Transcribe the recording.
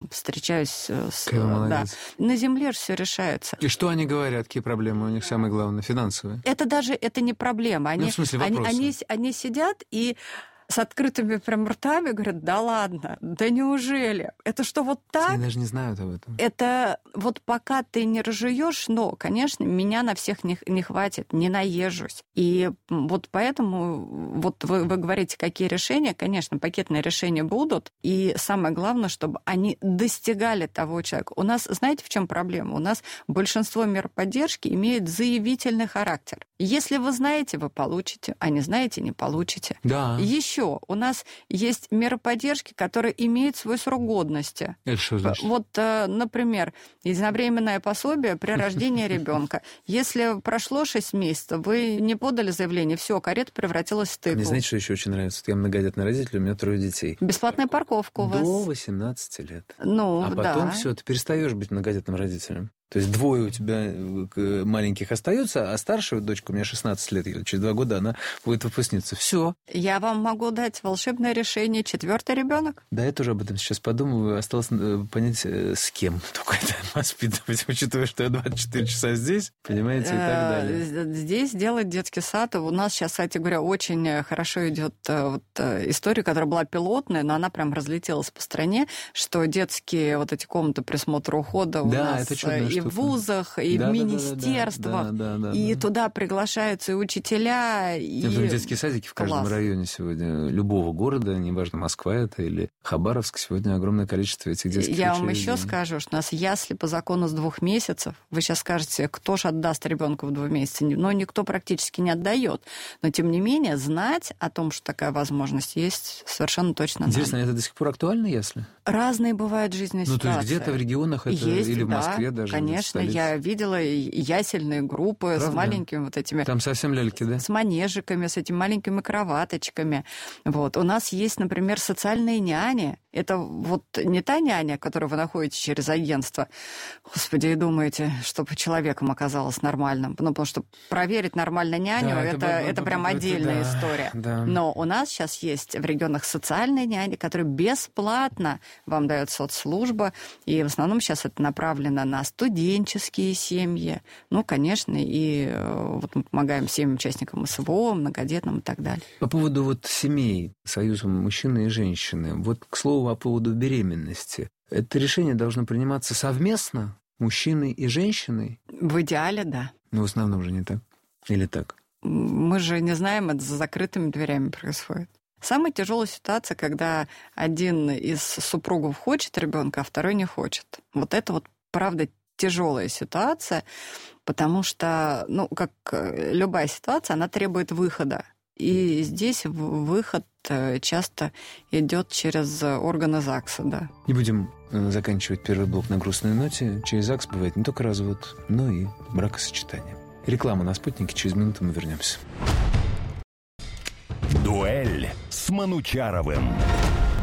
встречаюсь с... Да. На земле же все решается. И что они говорят? Какие проблемы у них самые главные? Финансовые? Это не проблема. В смысле вопросы? Они сидят и с открытыми прям ртами говорят: да ладно, да неужели? Это что, вот так? Они даже не знают об этом. Это вот пока ты не разжуешь, но, конечно, меня на всех не хватит, не наезжусь. И вот поэтому вот вы говорите, какие решения. Конечно, пакетные решения будут. И самое главное, чтобы они достигали того человека. У нас, знаете, в чем проблема? У нас большинство мер поддержки имеет заявительный характер. Если вы знаете, вы получите, а не знаете, не получите. Да. Еще у нас есть меры поддержки, которые имеют свой срок годности. Это что значит? Вот, например, единовременное пособие при рождении ребенка. Если прошло 6 месяцев, вы не подали заявление, все, карета превратилась в тыкву. Мне знаете, что еще очень нравится? Я многодетный родитель, у меня 3 детей. Бесплатная парковка у вас. До 18 лет. Ну, а потом все, ты перестаешь быть многодетным родителем. То есть 2 у тебя маленьких остаются, а старшая дочка, у меня 16 лет, через 2 года она будет выпускницей. Все. Я вам могу дать волшебное решение. 4-й ребенок. Да, я тоже об этом сейчас подумываю. Осталось понять, с кем только это воспитывать, учитывая, что я 24 часа здесь, понимаете, и так далее. Здесь делать детский сад. У нас сейчас, кстати говоря, очень хорошо идет вот история, которая была пилотная, но она прям разлетелась по стране, что детские вот эти комнаты присмотра ухода у нас это чудная и в вузах, и в министерствах, и туда приглашаются и учителя, и... Я думаю, детские садики в каждом районе сегодня, любого города, неважно, Москва это или Хабаровск, сегодня огромное количество этих детских Я учреждений. вам еще скажу, что у нас ясли по закону с 2 месяцев. Вы сейчас скажете, кто же отдаст ребенка в 2 месяца? Но никто практически не отдает. Но, тем не менее, знать о том, что такая возможность есть, совершенно точно надо. Интересно, это до сих пор актуально, ясли? Разные бывают жизненные ситуации. То есть где-то в регионах это, есть, или в Москве даже? Конечно, я видела ясельные группы. Правда? С маленькими вот этими... Там совсем ляльки, да? С манежиками, с этими маленькими кроваточками. Вот. У нас есть, например, социальные няни. Это вот не та няня, которую вы находите через агентство, господи, и думаете, чтобы человеком оказалось нормальным. Ну, потому что проверить нормально няню, это прям отдельная история. Да. Но у нас сейчас есть в регионах социальные няни, которые бесплатно вам дает соцслужба, и в основном сейчас это направлено на студенческие семьи. Ну, конечно, и вот мы помогаем всем участникам СВО, многодетным и так далее. По поводу вот семей, союза мужчины и женщины, вот, к слову, по поводу беременности. Это решение должно приниматься совместно, мужчиной и женщиной? В идеале, да. Но в основном же не так. Или так? Мы же не знаем, это за закрытыми дверями происходит. Самая тяжелая ситуация, когда один из супругов хочет ребенка, а второй не хочет. Вот это вот, правда, тяжелая ситуация, потому что, ну, как любая ситуация, она требует выхода. И здесь выход часто идет через органы ЗАГСа, да. Не будем заканчивать первый блок на грустной ноте. Через ЗАГС бывает не только развод, но и бракосочетание. Реклама на «Спутнике». Через минуту мы вернемся. Дуэль с Манучаровым.